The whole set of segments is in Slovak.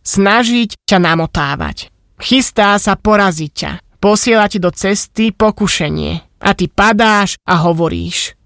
snažiť ťa namotávať. Chystá sa poraziť ťa. Posiela ti do cesty pokušenie. A ty padáš a hovoríš: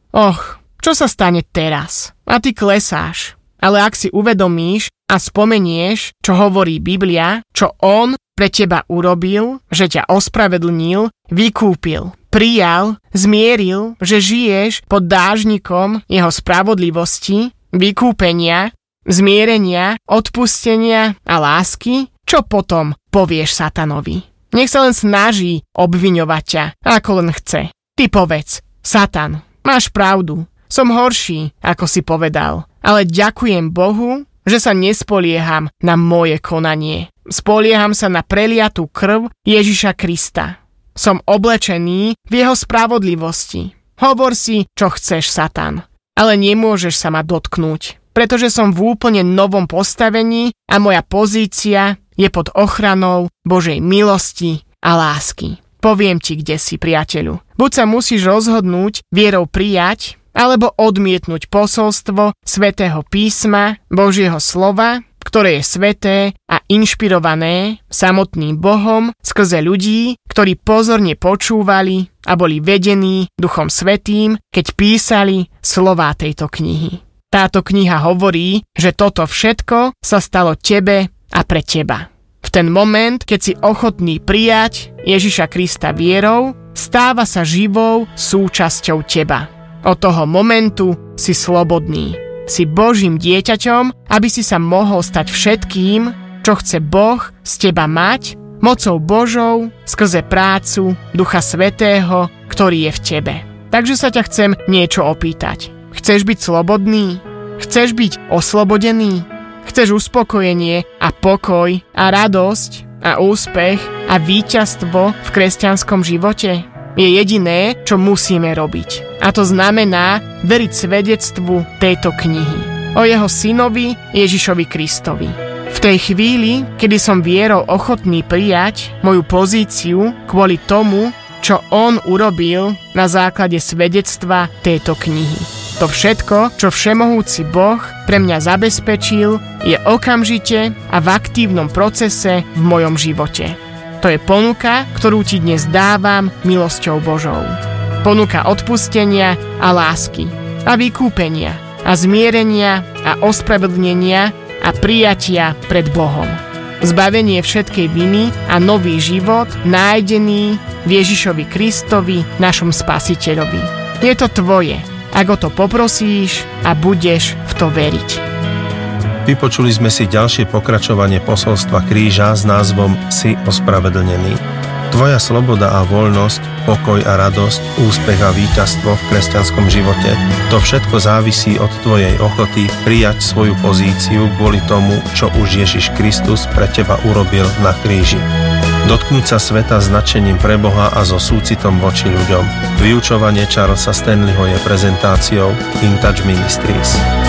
čo sa stane teraz? A ty klesáš. Ale ak si uvedomíš a spomenieš, čo hovorí Biblia, čo on pre teba urobil, že ťa ospravedlnil, vykúpil, prijal, zmieril, že žiješ pod dážnikom jeho spravodlivosti, vykúpenia, zmierenia, odpustenia a lásky, čo potom povieš Satanovi? Nech sa len snaží obviňovať ťa, ako len chce. Ty povedz: Satan, máš pravdu, som horší, ako si povedal, ale ďakujem Bohu, že sa nespolieham na moje konanie. Spolieham sa na preliatú krv Ježiša Krista. Som oblečený v jeho spravodlivosti. Hovor si, čo chceš, Satan, ale nemôžeš sa ma dotknúť, pretože som v úplne novom postavení a moja pozícia je pod ochranou Božej milosti a lásky. Poviem ti, kde si, priateľu. Buď sa musíš rozhodnúť vierou prijať, alebo odmietnúť posolstvo Svätého písma, Božieho slova, ktoré je sväté a inšpirované samotným Bohom skrze ľudí, ktorí pozorne počúvali a boli vedení Duchom Svätým, keď písali slová tejto knihy. Táto kniha hovorí, že toto všetko sa stalo tebe a pre teba. V ten moment, keď si ochotný prijať Ježiša Krista vierou, stáva sa živou súčasťou teba. Od toho momentu si slobodný. Si Božím dieťaťom, aby si sa mohol stať všetkým, čo chce Boh z teba mať, mocou Božou, skrze prácu Ducha Svätého, ktorý je v tebe. Takže sa ťa chcem niečo opýtať. Chceš byť slobodný? Chceš byť oslobodený? Chceš uspokojenie a pokoj a radosť a úspech a víťazstvo v kresťanskom živote? Je jediné, čo musíme robiť. A to znamená veriť svedectvu tejto knihy o jeho synovi Ježišovi Kristovi. V tej chvíli, kedy som vierou ochotný prijať moju pozíciu kvôli tomu, čo on urobil na základe svedectva tejto knihy. To všetko, čo všemohúci Boh pre mňa zabezpečil, je okamžite a v aktívnom procese v mojom živote. To je ponuka, ktorú ti dnes dávam milosťou Božou. Ponuka odpustenia a lásky a vykúpenia a zmierenia a ospravedlnenia a prijatia pred Bohom. Zbavenie všetkej viny a nový život nájdený v Ježišovi Kristovi, našom Spasiteľovi. Je to tvoje, ak o to poprosíš a budeš v to veriť. Vypočuli sme si ďalšie pokračovanie posolstva kríža s názvom Si ospravedlnený. Tvoja sloboda a voľnosť, pokoj a radosť, úspech a víťazstvo v kresťanskom živote, to všetko závisí od tvojej ochoty prijať svoju pozíciu kvôli tomu, čo už Ježiš Kristus pre teba urobil na kríži. Dotknúť sa sveta s nadšením pre Boha a so súcitom voči ľuďom. Vyučovanie Charlesa Stanleyho je prezentáciou In Touch Ministries.